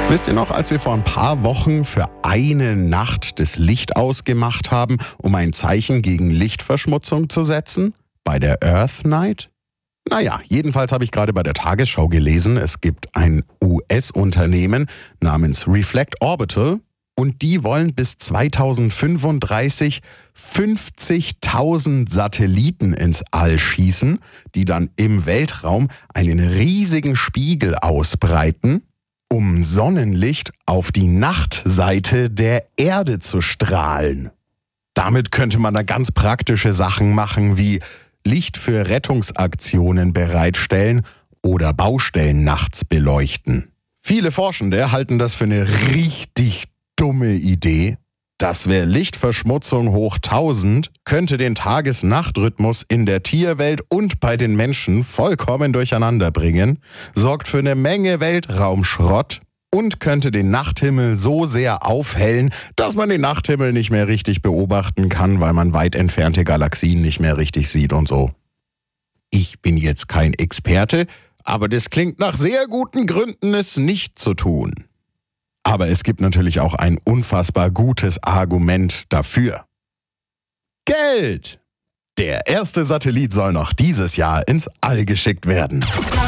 Wisst ihr noch, als wir vor ein paar Wochen für eine Nacht das Licht ausgemacht haben, um ein Zeichen gegen Lichtverschmutzung zu setzen? Bei der Earth Night? Naja, jedenfalls habe ich gerade bei der Tagesschau gelesen, es gibt ein US-Unternehmen namens Reflect Orbital und die wollen bis 2035 50.000 Satelliten ins All schießen, die dann im Weltraum einen riesigen Spiegel ausbreiten, um Sonnenlicht auf die Nachtseite der Erde zu strahlen. Damit könnte man da ganz praktische Sachen machen wie Licht für Rettungsaktionen bereitstellen oder Baustellen nachts beleuchten. Viele Forschende halten das für eine richtig dumme Idee. Das wäre Lichtverschmutzung hoch 1000, könnte den Tages-Nacht-Rhythmus in der Tierwelt und bei den Menschen vollkommen durcheinander bringen, sorgt für eine Menge Weltraumschrott und könnte den Nachthimmel so sehr aufhellen, dass man den Nachthimmel nicht mehr richtig beobachten kann, weil man weit entfernte Galaxien nicht mehr richtig sieht und so. Ich bin jetzt kein Experte, aber das klingt nach sehr guten Gründen, es nicht zu tun. Aber es gibt natürlich auch ein unfassbar gutes Argument dafür. Geld! Der erste Satellit soll noch dieses Jahr ins All geschickt werden.